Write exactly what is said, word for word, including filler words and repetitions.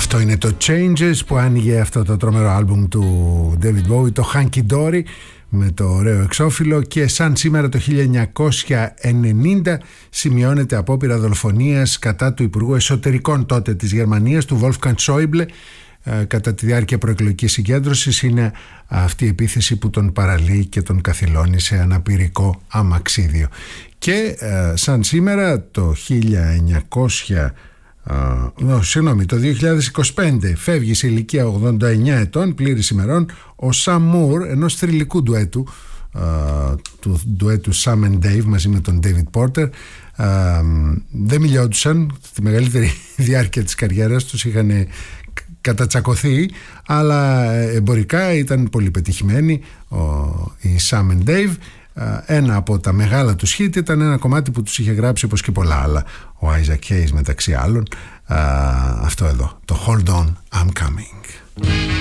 Αυτό είναι το Changes που άνοιγε αυτό το τρομερό άλμπουμ του David Bowie, το Hunky Dory, με το ωραίο εξώφυλλο. Και σαν σήμερα το χίλια εννιακόσια ενενήντα σημειώνεται απόπειρα δολοφονίας κατά του Υπουργού Εσωτερικών τότε της Γερμανίας, του Wolfgang Schäuble, κατά τη διάρκεια προεκλογικής συγκέντρωσης. Είναι αυτή η επίθεση που τον παραλύει και τον καθυλώνει σε αναπηρικό αμαξίδιο. Και σαν σήμερα το χίλια εννιακόσια Uh, συγγνώμη, το δύο χιλιάδες είκοσι πέντε φεύγει σε ηλικία ογδόντα εννιά ετών, πλήρης ημερών, ο Sam Moore, ενός θρυλικού ντουέτου, uh, του ντουέτου Sam and Dave μαζί με τον David Porter. Uh, δεν μιλιόντουσαν τη μεγαλύτερη διάρκεια της καριέρας τους, είχαν κατατσακωθεί, αλλά εμπορικά ήταν πολύ πετυχημένοι ο, οι Sam and Dave. Ένα από τα μεγάλα του hit ήταν ένα κομμάτι που τους είχε γράψει, όπως και πολλά άλλα, ο Isaac Hayes μεταξύ άλλων, αυτό εδώ, το Hold On I'm Coming.